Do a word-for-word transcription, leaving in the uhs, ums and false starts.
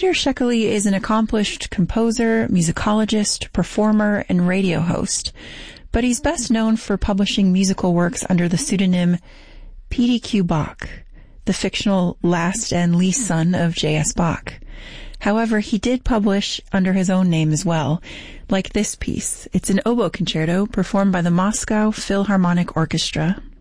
Peter Szekely is an accomplished composer, musicologist, performer, and radio host, but he's best known for publishing musical works under the pseudonym P D Q Bach, the fictional last and least son of J S Bach. However, he did publish under his own name as well, like this piece. It's an oboe concerto performed by the Moscow Philharmonic Orchestra.